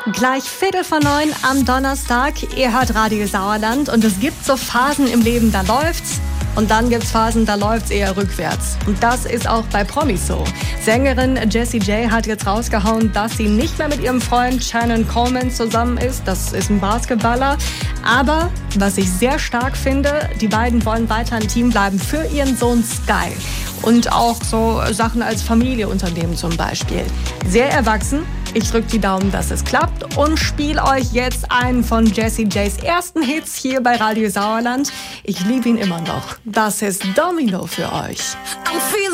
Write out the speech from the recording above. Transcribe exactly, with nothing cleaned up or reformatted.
Gleich Viertel vor neun am Donnerstag. Ihr hört Radio Sauerland und es gibt so Phasen im Leben, da läuft's. Und dann gibt's Phasen, da läuft's eher rückwärts. Und das ist auch bei Promis so. Sängerin Jessie J hat jetzt rausgehauen, dass sie nicht mehr mit ihrem Freund Shannon Coleman zusammen ist. Das ist ein Basketballer. Aber was ich sehr stark finde, die beiden wollen weiter ein Team bleiben für ihren Sohn Sky. Und auch so Sachen als Familie unternehmen zum Beispiel. Sehr erwachsen. Ich drücke die Daumen, dass es klappt und spiele euch jetzt einen von Jessie J's ersten Hits hier bei Radio Sauerland. Ich liebe ihn immer noch. Das ist Domino für euch.